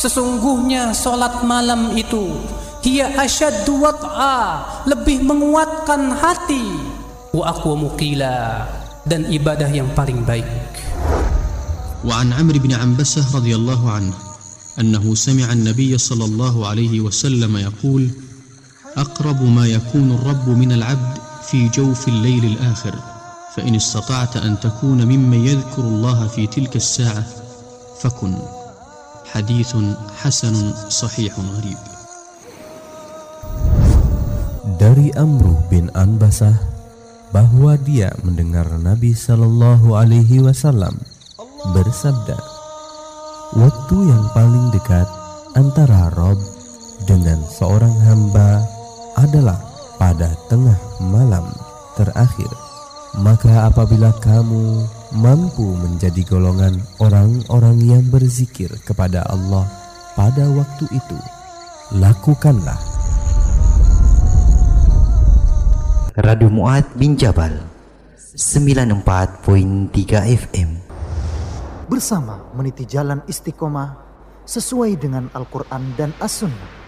Sesungguhnya solat malam itu hiya asyaddu wat'a, lebih menguatkan hati, wa aqwamu qila, dan ibadah yang paling baik. Wa an Amr bin Ambasah radhiyallahu anhu annahu sami'a an-nabiy sallallahu alaihi wasallam yaqul aqrabu ma yakunu ar-rabb min al-'abd fi jawf al-layl al-akhir fa in istata'ta an takuna mimman yadhkuru Allah fi tilka as-sa'ah fakun. Hadithun hasanun sahihun gharib. Dari Amr bin Ambasah bahwa dia mendengar Nabi sallallahu alaihi wasallam bersabda, waktu yang paling dekat antara Rabb dengan seorang hamba adalah pada tengah malam terakhir. Maka apabila kamu mampu menjadi golongan orang-orang yang berzikir kepada Allah pada waktu itu, lakukanlah. Radio Mu'ad bin Jabal 94.3 FM bersama meniti jalan istiqomah sesuai dengan Al-Quran dan As-Sunnah.